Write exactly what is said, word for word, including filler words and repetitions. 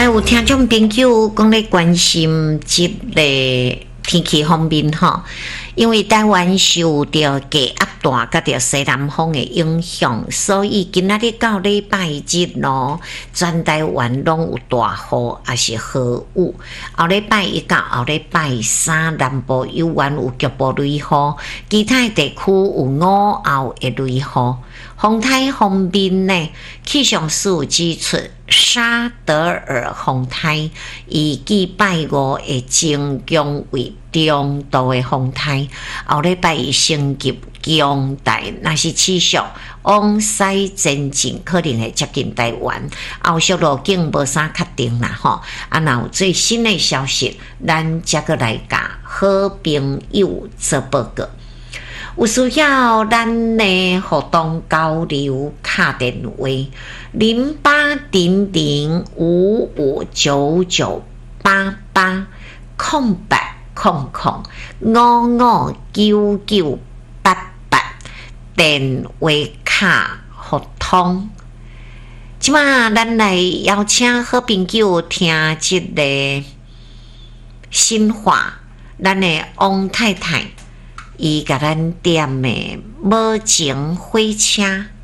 有听众朋友讲咧关心即个天气方面吼，因为台湾受到低压带甲着西南风的影响，所以今仔日到礼拜日咯，全台湾拢有大雨，也是豪雨。后礼拜一到后礼拜三，南部有缘有局部雷雨，其他地区有午后的雷雨。风台方面呢，气象署指出，沙德尔风台以礼拜五会增强为中度的风台，后礼拜一升级强台，若是持续往西前进，可能会接近台湾。后续路径无啥确定啦吼，啊，若有最新的消息，咱则个来甲好朋友做报告。有需要咱的互动交流，打电话零八零零五五九九八八空八空空五五九九八八电话卡互通。即马咱来邀请好朋友听即个新话，咱的王太太。伊甲咱点的无情火车。